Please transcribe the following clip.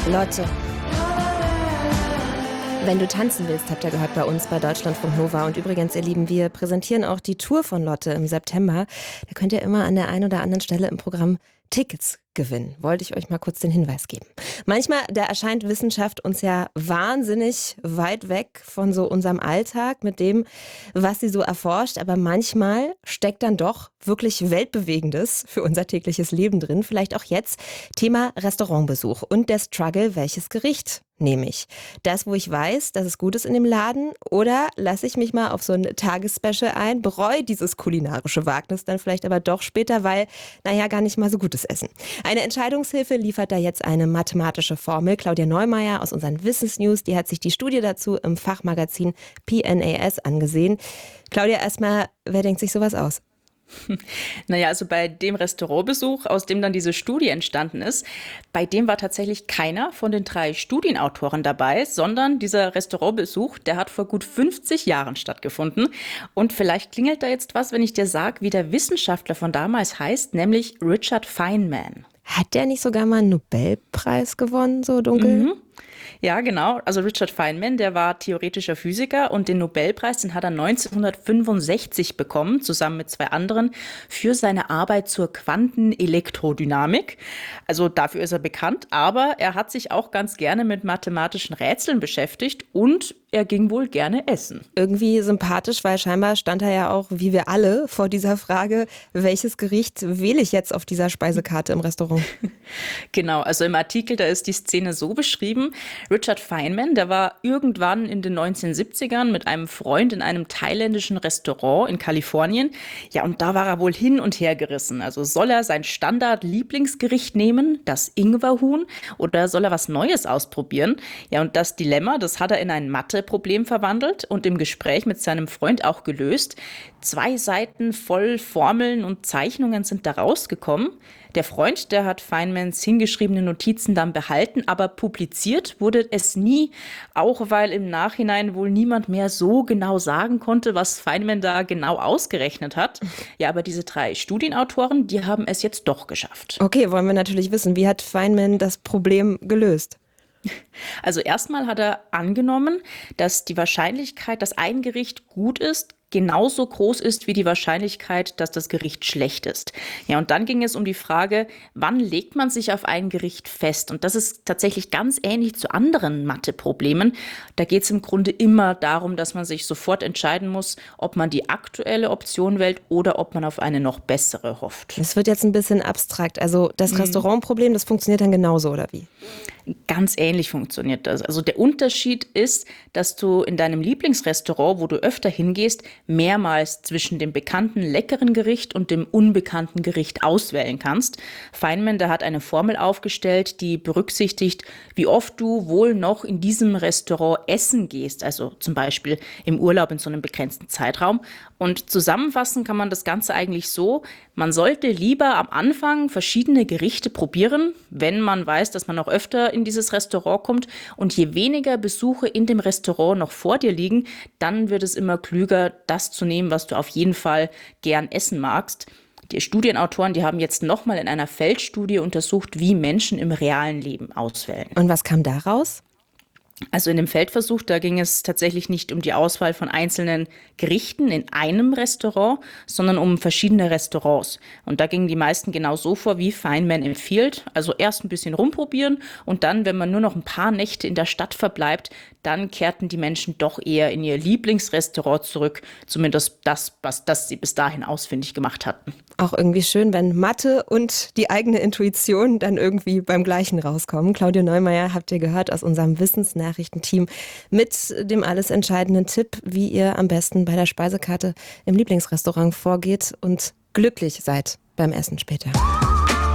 Lotte. Wenn du tanzen willst, habt ihr gehört bei uns bei Deutschlandfunk Nova. Und übrigens, ihr Lieben, wir präsentieren auch die Tour von Lotte im September. Da könnt ihr immer an der einen oder anderen Stelle im Programm Tickets gewinnen. Wollte ich euch mal kurz den Hinweis geben. Manchmal, da erscheint Wissenschaft uns ja wahnsinnig weit weg von so unserem Alltag mit dem, was sie so erforscht. Aber manchmal steckt dann doch wirklich Weltbewegendes für unser tägliches Leben drin. Vielleicht auch jetzt Thema Restaurantbesuch und der Struggle, welches Gericht nehme ich? Das, wo ich weiß, dass es gut ist in dem Laden, oder lasse ich mich mal auf so ein Tagesspecial ein, bereue dieses kulinarische Wagnis dann vielleicht aber doch später, weil, gar nicht mal so gutes Essen. Eine Entscheidungshilfe liefert da jetzt eine mathematische Formel. Claudia Neumeier aus unseren Wissensnews, die hat sich die Studie dazu im Fachmagazin PNAS angesehen. Claudia, erstmal, wer denkt sich sowas aus? Also bei dem Restaurantbesuch, aus dem dann diese Studie entstanden ist, bei dem war tatsächlich keiner von den 3 Studienautoren dabei, sondern dieser Restaurantbesuch, der hat vor gut 50 Jahren stattgefunden. Und vielleicht klingelt da jetzt was, wenn ich dir sage, wie der Wissenschaftler von damals heißt, nämlich Richard Feynman. Hat der nicht sogar mal einen Nobelpreis gewonnen, so dunkel? Ja, genau. Also Richard Feynman, der war theoretischer Physiker und den Nobelpreis, den hat er 1965 bekommen, zusammen mit 2 anderen, für seine Arbeit zur Quantenelektrodynamik. Also dafür ist er bekannt, aber er hat sich auch ganz gerne mit mathematischen Rätseln beschäftigt und er ging wohl gerne essen. Irgendwie sympathisch, weil scheinbar stand er ja auch, wie wir alle, vor dieser Frage, welches Gericht wähle ich jetzt auf dieser Speisekarte im Restaurant? Genau, also im Artikel, da ist die Szene so beschrieben. Richard Feynman, der war irgendwann in den 1970ern mit einem Freund in einem thailändischen Restaurant in Kalifornien. Ja, und da war er wohl hin und her gerissen. Also soll er sein Standard-Lieblingsgericht nehmen, das Ingwerhuhn, oder soll er was Neues ausprobieren? Ja, und das Dilemma, das hat er in ein Mathe-Problem verwandelt und im Gespräch mit seinem Freund auch gelöst. 2 Seiten voll Formeln und Zeichnungen sind da rausgekommen. Der Freund, der hat Feynmans hingeschriebene Notizen dann behalten, aber publiziert wurde es nie, auch weil im Nachhinein wohl niemand mehr so genau sagen konnte, was Feynman da genau ausgerechnet hat. Ja, aber diese 3 Studienautoren, die haben es jetzt doch geschafft. Okay, wollen wir natürlich wissen, wie hat Feynman das Problem gelöst? Also erstmal hat er angenommen, dass die Wahrscheinlichkeit, dass ein Gericht gut ist, genauso groß ist wie die Wahrscheinlichkeit, dass das Gericht schlecht ist. Ja, und dann ging es um die Frage, wann legt man sich auf ein Gericht fest? Und das ist tatsächlich ganz ähnlich zu anderen Mathe-Problemen. Da geht es im Grunde immer darum, dass man sich sofort entscheiden muss, ob man die aktuelle Option wählt oder ob man auf eine noch bessere hofft. Es wird jetzt ein bisschen abstrakt. Also das Restaurantproblem, das funktioniert dann genauso, oder wie? Ganz ähnlich funktioniert das. Also der Unterschied ist, dass du in deinem Lieblingsrestaurant, wo du öfter hingehst, mehrmals zwischen dem bekannten leckeren Gericht und dem unbekannten Gericht auswählen kannst. Feynman, der hat eine Formel aufgestellt, die berücksichtigt, wie oft du wohl noch in diesem Restaurant essen gehst, also zum Beispiel im Urlaub in so einem begrenzten Zeitraum. Und zusammenfassen kann man das Ganze eigentlich so: Man sollte lieber am Anfang verschiedene Gerichte probieren, wenn man weiß, dass man noch öfter in dieses Restaurant kommt. Und je weniger Besuche in dem Restaurant noch vor dir liegen, dann wird es immer klüger, das zu nehmen, was du auf jeden Fall gern essen magst. Die Studienautoren, die haben jetzt nochmal in einer Feldstudie untersucht, wie Menschen im realen Leben auswählen. Und was kam da raus? Also in dem Feldversuch, da ging es tatsächlich nicht um die Auswahl von einzelnen Gerichten in einem Restaurant, sondern um verschiedene Restaurants. Und da gingen die meisten genau so vor, wie Feynman empfiehlt. Also erst ein bisschen rumprobieren und dann, wenn man nur noch ein paar Nächte in der Stadt verbleibt, dann kehrten die Menschen doch eher in ihr Lieblingsrestaurant zurück. Zumindest das sie bis dahin ausfindig gemacht hatten. Auch irgendwie schön, wenn Mathe und die eigene Intuition dann irgendwie beim Gleichen rauskommen. Claudia Neumeier habt ihr gehört aus unserem Wissensnachrichtenteam mit dem alles entscheidenden Tipp, wie ihr am besten bei der Speisekarte im Lieblingsrestaurant vorgeht und glücklich seid beim Essen später.